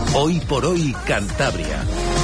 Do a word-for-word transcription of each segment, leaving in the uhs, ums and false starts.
Hoy por hoy, Cantabria.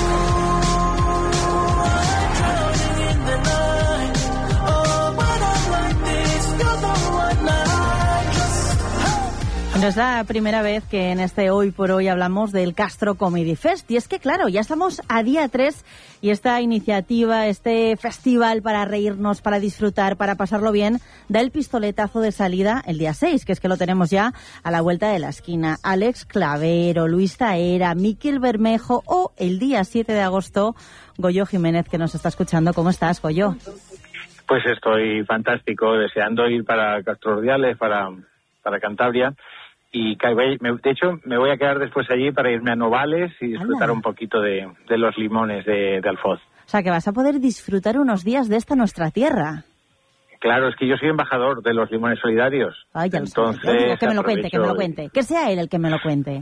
No es la primera vez que en este Hoy por Hoy hablamos del Castro Comedy Fest. Y es que, claro, ya estamos a día tres y esta iniciativa, este festival para reírnos, para disfrutar, para pasarlo bien, da el pistoletazo de salida el día seis, que es que lo tenemos ya a la vuelta de la esquina. Alex Clavero, Luis Taera, Miquel Bermejo o el día siete de agosto, Goyo Jiménez, que nos está escuchando. ¿Cómo estás, Goyo? Pues estoy fantástico, deseando ir para Castro Urdiales, para, para Cantabria. Y de hecho me voy a quedar después allí para irme a Novales y disfrutar ¡Hala! un poquito de, de los limones de, de Alfoz. O sea, que vas a poder disfrutar unos días de esta nuestra tierra. Claro, es que yo soy embajador de los limones solidarios. Ay, ya lo Entonces, sé. Que me lo cuente, que me lo cuente. Que sea él el que me lo cuente.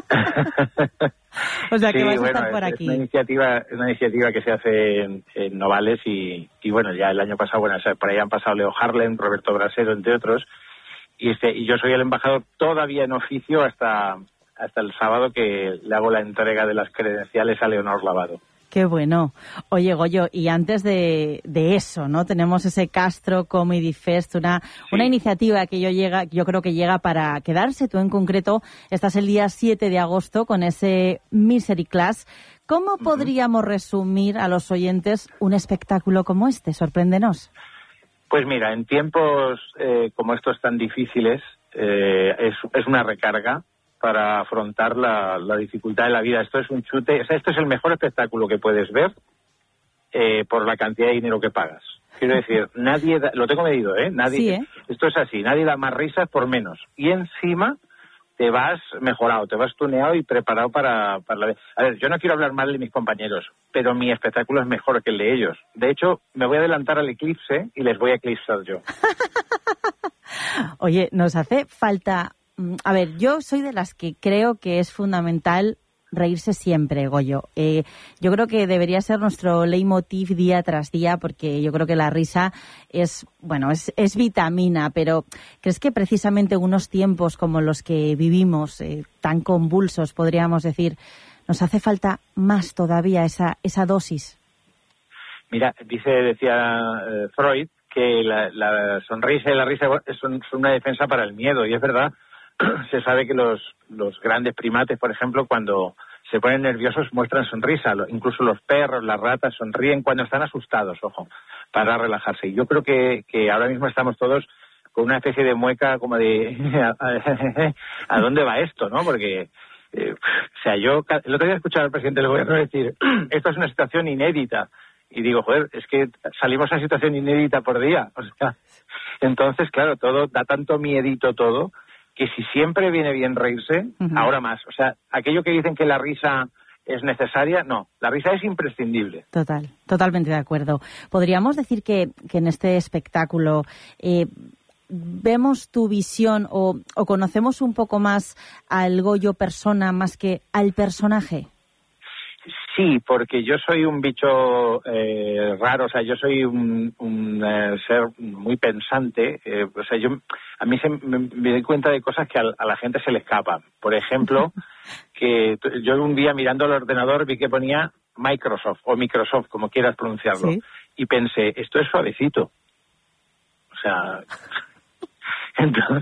O sea, que sí, vas a bueno, estar por es, aquí. Es una iniciativa, es una iniciativa que se hace en, en Novales y, y bueno, ya el año pasado, bueno, o sea, por ahí han pasado Leo Harlem, Roberto Brasero, entre otros. Y, este, y yo soy el embajador todavía en oficio hasta, hasta el sábado, que le hago la entrega de las credenciales a Leonor Lavado. Qué bueno. Oye, Goyo, y antes de, de eso, ¿no? Tenemos ese Castro Comedy Fest, una, sí. una iniciativa que yo, llega, yo creo que llega para quedarse. Tú en concreto estás el día siete de agosto con ese Misery Class. ¿Cómo uh-huh. podríamos resumir a los oyentes un espectáculo como este? Sorpréndenos. Pues mira, en tiempos eh, como estos tan difíciles, eh, es, es una recarga para afrontar la, la dificultad de la vida. Esto es un chute, o sea, esto es el mejor espectáculo que puedes ver eh, por la cantidad de dinero que pagas. Quiero decir, nadie da, lo tengo medido, ¿eh? Nadie, sí, ¿eh? Esto es así, nadie da más risas por menos. Y encima te vas mejorado, te vas tuneado y preparado para, para la... A ver, yo no quiero hablar mal de mis compañeros, pero mi espectáculo es mejor que el de ellos. De hecho, me voy a adelantar al eclipse y les voy a eclipsar yo. Oye, nos hace falta... A ver, yo soy de las que creo que es fundamental reírse siempre, Goyo. Eh, yo creo que debería ser nuestro leitmotiv día tras día, porque yo creo que la risa es, bueno, es, es vitamina, pero ¿crees que precisamente en unos tiempos como los que vivimos, eh, tan convulsos, podríamos decir, nos hace falta más todavía esa, esa dosis? Mira, dice, decía eh, Freud que la, la sonrisa y la risa son, son una defensa para el miedo, y es verdad. Se sabe que los, los grandes primates, por ejemplo, cuando se ponen nerviosos muestran sonrisa. Incluso los perros, las ratas sonríen cuando están asustados, ojo, para relajarse. Y yo creo que, que ahora mismo estamos todos con una especie de mueca como de ¿a dónde va esto? ¿No? Porque, eh, o sea, yo el otro día he escuchado al presidente del gobierno decir, esto es una situación inédita. Y digo, joder, es que salimos a una situación inédita por día. O sea, entonces, claro, todo da tanto miedito todo, que si siempre viene bien reírse, uh-huh. ahora más. O sea, aquello que dicen que la risa es necesaria, no, la risa es imprescindible. Total, totalmente de acuerdo. Podríamos decir que, que en este espectáculo eh, vemos tu visión o, o conocemos un poco más al Goyo persona más que al personaje. Sí, porque yo soy un bicho eh, raro, o sea, yo soy un, un eh, ser muy pensante, eh, o sea, yo a mí se, me, me doy cuenta de cosas que a, a la gente se le escapan. Por ejemplo, que yo un día mirando el ordenador vi que ponía Microsoft, o Microsoft, como quieras pronunciarlo, ¿sí? Y pensé, esto es suavecito. O sea... Entonces,